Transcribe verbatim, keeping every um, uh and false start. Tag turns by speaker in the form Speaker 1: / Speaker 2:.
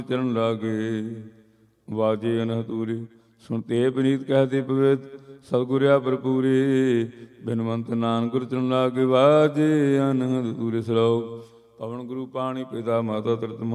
Speaker 1: ਚਰਨ ਲਾਗੇ ਵਾਜੇ ਅਨਹਤੂਰੇ ਸੁਣਤੇ ਬਨੀਤ ਕਹਤੇ ਪਵਿੱਤ ਸਤਿਗੁਰਿਆ ਭਰਪੂਰੇ ਬਿਨਵੰਤ ਨਾਨਕ ਗੁਰ ਚਰਨ ਲਾਗੇ ਵਾਜੇ ਅਨਹਤੂਰੇ ਸਲੋਕ ਪਵਨ ਗੁਰੂ ਪਾਣੀ ਪਿਤਾ ਮਾਤਾ ਤ੍ਰਿਤ